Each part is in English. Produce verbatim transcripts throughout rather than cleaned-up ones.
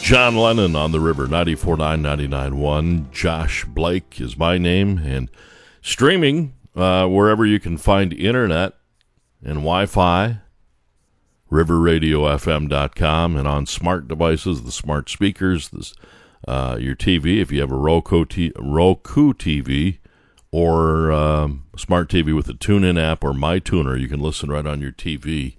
John Lennon on the river, ninety-four point nine, ninety-nine point one. Josh Blake is my name, and streaming uh, wherever you can find internet and Wi-Fi, river radio f m dot com, and on smart devices, the smart speakers, this, uh, your T V, if you have a Roku, t- Roku T V, or um, smart T V with the TuneIn app or MyTuner, you can listen right on your T V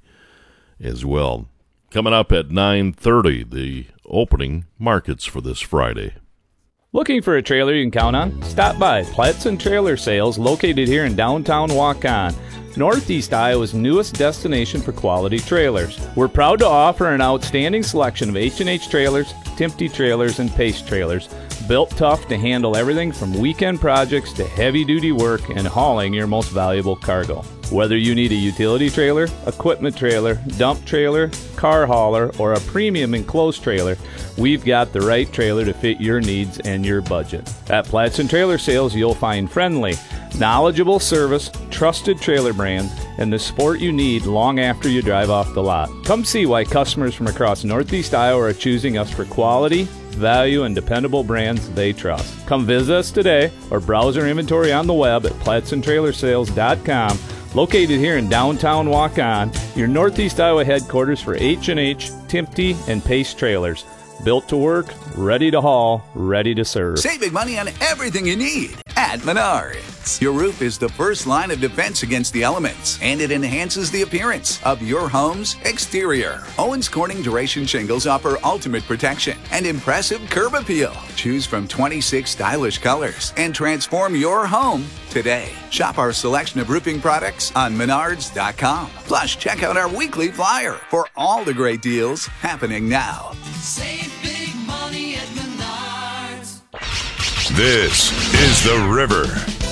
as well. Coming up at nine thirty, the opening markets for this Friday. Looking for a trailer you can count on? Stop by Platson Trailer Sales, located here in downtown Waukon, Northeast Iowa's newest destination for quality trailers. We're proud to offer an outstanding selection of H and H trailers, Timpte trailers, and Pace trailers, built tough to handle everything from weekend projects to heavy-duty work and hauling your most valuable cargo. Whether you need a utility trailer, equipment trailer, dump trailer, car hauler, or a premium enclosed trailer, we've got the right trailer to fit your needs and your budget. At Platson Trailer Sales, you'll find friendly, knowledgeable service, trusted trailer brands, and the support you need long after you drive off the lot. Come see why customers from across Northeast Iowa are choosing us for quality, value, and dependable brands they trust. Come visit us today or browse our inventory on the web at platson trailer sales dot com. Located here in downtown Waukon, your Northeast Iowa headquarters for H and H, Timpte, and Pace trailers. Built to work, ready to haul, ready to serve. Save big money on everything you need at Menards. Your roof is the first line of defense against the elements, and it enhances the appearance of your home's exterior. Owens Corning Duration Shingles offer ultimate protection and impressive curb appeal. Choose from twenty-six stylish colors and transform your home today. Shop our selection of roofing products on menards dot com. Plus, check out our weekly flyer for all the great deals happening now. Save big money at Menards. This is The River.